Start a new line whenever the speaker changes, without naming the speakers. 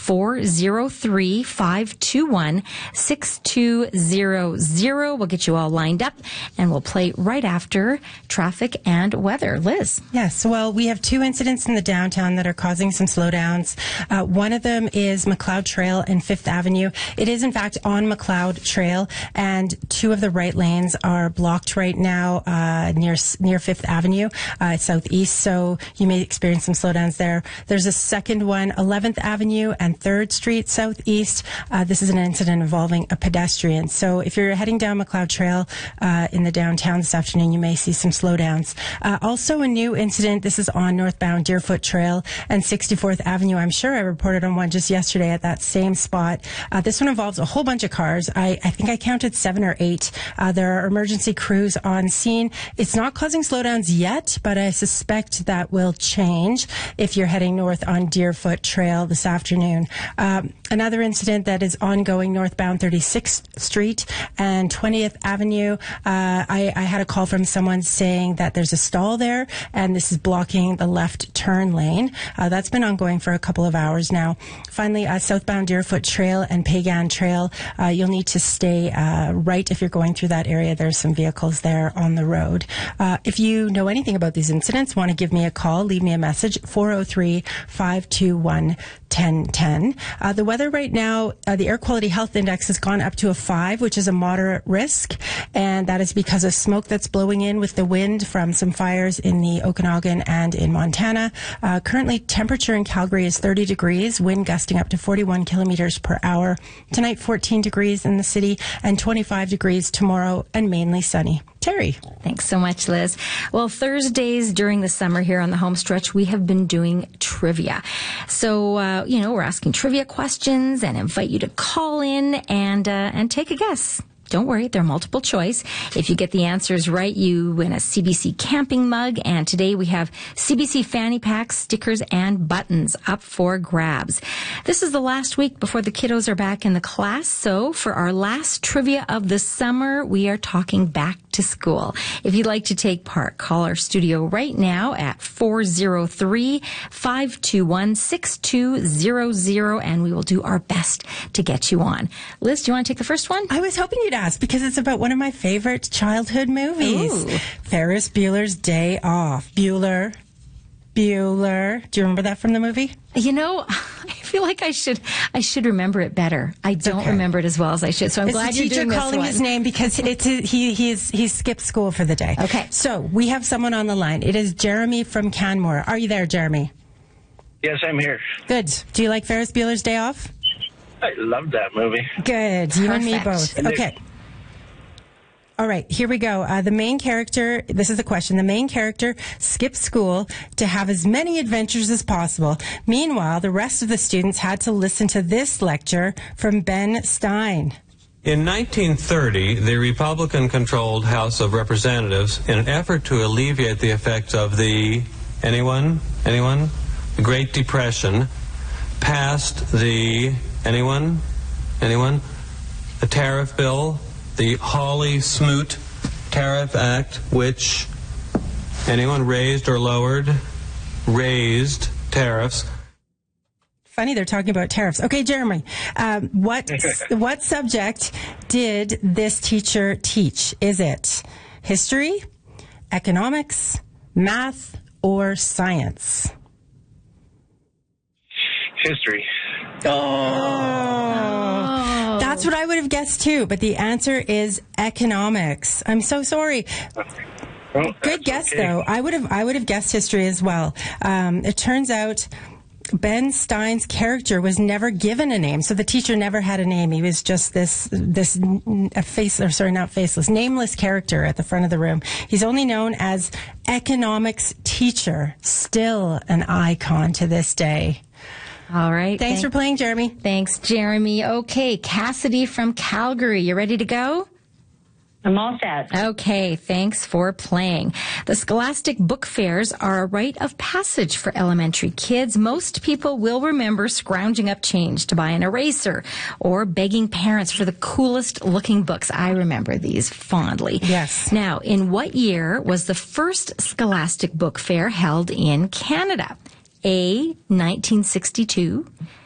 403-521-6200. We'll get you all lined up, and we'll play right after traffic and weather. Liz?
Yes, well, we have two incidents in the downtown that are causing some slowdowns. One of them is McLeod Trail and Fifth Avenue. It is, in fact, on McLeod Trail, and two of the right lanes are blocked right now near Fifth Avenue, southeast, so you may experience some slowdowns there. There's a second one, 11th Avenue and 3rd Street southeast. This is an incident involving a pedestrian. So if you're heading down McLeod Trail in the downtown this afternoon, you may see some slowdowns. Also a new incident, this is on northbound Deerfoot Trail and 64th Avenue. I'm sure I reported on one just yesterday at that same spot. This one involves a whole bunch of cars. I think I counted 7 or 8. There are emergency crews on scene. It's not causing slowdowns yet, but I suspect that will change if you're heading north on Deerfoot Trail this afternoon. Another incident that is ongoing northbound 36th Street and 20th Avenue. I had a call from someone saying that there's a stall there and this is blocking the left turn lane. That's been ongoing for a couple of hours now. Finally, southbound Deerfoot Trail and Pagan Trail. You'll need to stay right if you're going through that area. There's some vehicles there on the road. If you know anything about these incidents, want to give me a call, leave me a message, 403-521-1010. The weather right now, the Air Quality Health Index has gone up to a 5, which is a moderate risk, and that is because of smoke that's blowing in with the wind from some fires in the Okanagan and in Montana. Currently, temperature in Calgary is 30 degrees, wind gusting up to 41 kilometers per hour. Tonight, 14 degrees in the city and 25 degrees tomorrow, and mainly sunny. Terry.
Thanks so much, Liz. Well, Thursdays during the summer here on the home stretch, we have been doing trivia. So, we're asking trivia questions and invite you to call in and take a guess. Don't worry, they're multiple choice. If you get the answers right, you win a CBC camping mug. And today we have CBC fanny packs, stickers, and buttons up for grabs. This is the last week before the kiddos are back in the class. So for our last trivia of the summer, we are talking back to school. If you'd like to take part, call our studio right now at 403-521-6200, and we will do our best to get you on. Liz, do you want to take the first one?
I was hoping you'd ask because it's about one of my favorite childhood movies.
Ooh.
Ferris Bueller's Day Off. Bueller. Do you remember that from the movie?
I feel like I should remember it better. I don't remember it as well as I should. So I'm glad you're doing this one.
It's the teacher calling his name because he skipped school for the day.
Okay.
So we have someone on the line. It is Jeremy from Canmore. Are you there, Jeremy?
Yes, I'm here.
Good. Do you like Ferris Bueller's Day Off?
I love that movie.
Good. You and me
Perfect.
both. Okay. All right, here we go. The main character, this is the question, the main character skipped school to have as many adventures as possible. Meanwhile, the rest of the students had to listen to this lecture from Ben Stein.
In 1930, the Republican-controlled House of Representatives, in an effort to alleviate the effects of the, anyone? The Great Depression, passed the, anyone? The tariff bill, the Hawley-Smoot Tariff Act, which anyone raised or lowered? Raised tariffs.
Funny, they're talking about tariffs. Okay, Jeremy, what subject did this teacher teach? Is it history, economics, math, or science?
History.
Oh. That's what I would have guessed too, but the answer is economics. I'm so sorry.
Well,
Good guess,
okay.
though. I would have guessed history as well. It turns out Ben Stein's character was never given a name, so the teacher never had a name. He was just this nameless character at the front of the room. He's only known as economics teacher, still an icon to this day.
All right.
Thanks for playing, Jeremy.
Thanks, Jeremy. Okay, Cassidy from Calgary. You ready to go?
I'm all set.
Okay, thanks for playing. The Scholastic Book Fairs are a rite of passage for elementary kids. Most people will remember scrounging up change to buy an eraser or begging parents for the coolest looking books. I remember these fondly.
Yes.
Now, in what year was the first Scholastic Book Fair held in Canada? A, 1962,